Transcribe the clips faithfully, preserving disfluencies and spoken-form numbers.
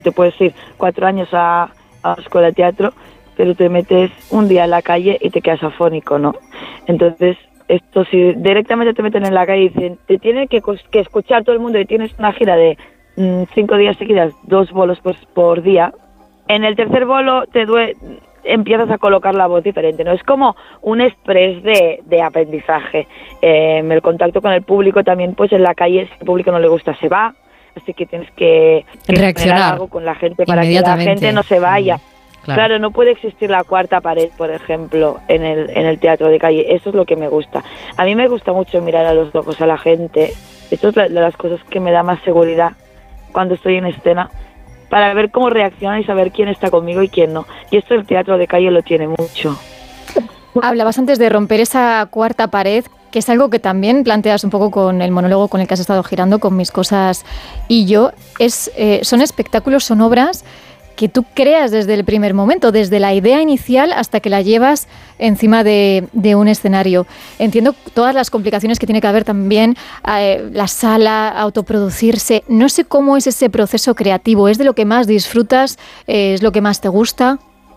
te puedes ir cuatro años a, a la escuela de teatro, pero te metes un día en la calle y te quedas afónico, ¿no? Entonces, esto si directamente te meten en la calle y dicen, te tiene que, que escuchar todo el mundo y tienes una gira de mmm, cinco días seguidas, dos bolos por, por día, en el tercer bolo te duele, empiezas a colocar la voz diferente, ¿no? Es como un express de, de aprendizaje. Eh, el contacto con el público también, pues en la calle, si al público no le gusta, se va, así que tienes que, que reaccionar algo con la gente para que la gente no se vaya. Mm. Claro. claro, no puede existir la cuarta pared, por ejemplo, en el en el teatro de calle. Eso es lo que me gusta. A mí me gusta mucho mirar a los ojos a la gente. Esto es la, de las cosas que me da más seguridad cuando estoy en escena, para ver cómo reacciona y saber quién está conmigo y quién no. Y esto el teatro de calle lo tiene mucho. Hablabas antes de romper esa cuarta pared, que es algo que también planteas un poco con el monólogo con el que has estado girando, con Mis cosas y yo. Es eh, son espectáculos, son obras que tú creas desde el primer momento, desde la idea inicial hasta que la llevas encima de, de un escenario. Entiendo todas las complicaciones que tiene que haber también, eh, la sala, autoproducirse. No sé cómo es ese proceso creativo. ¿Es de lo que más disfrutas? Eh, ¿Es lo que más te gusta?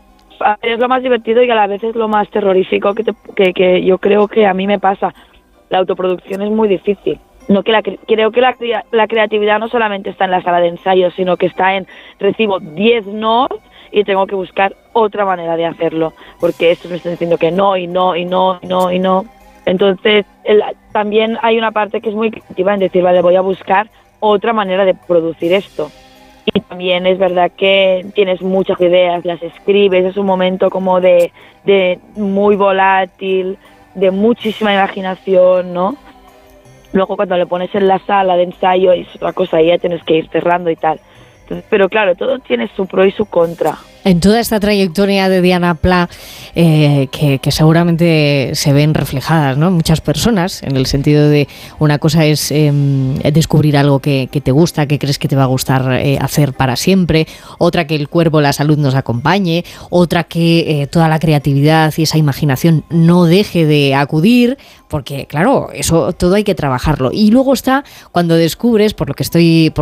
Es lo más divertido y a la vez es lo más terrorífico que, te, que, que yo creo que a mí me pasa. La autoproducción es muy difícil. No que la, creo que la, la creatividad no solamente está en la sala de ensayo, sino que está en recibo diez no y tengo que buscar otra manera de hacerlo, porque estos me están diciendo que no y no y no y no y no. Entonces el, también hay una parte que es muy creativa en decir, vale, voy a buscar otra manera de producir esto. Y también es verdad que tienes muchas ideas, las escribes, es un momento como de, de muy volátil, de muchísima imaginación, ¿no? Luego cuando le pones en la sala de ensayo es otra cosa, y ya tienes que ir cerrando y tal. Entonces, pero claro, todo tiene su pro y su contra. En toda esta trayectoria de Diana Pla, eh, que, que seguramente se ven reflejadas, ¿no?, muchas personas, en el sentido de una cosa es eh, descubrir algo que, que te gusta, que crees que te va a gustar eh, hacer para siempre, otra que el cuerpo, la salud nos acompañe, otra que eh, toda la creatividad y esa imaginación no deje de acudir, porque claro, eso todo hay que trabajarlo. Y luego está cuando descubres, por lo que estoy... Por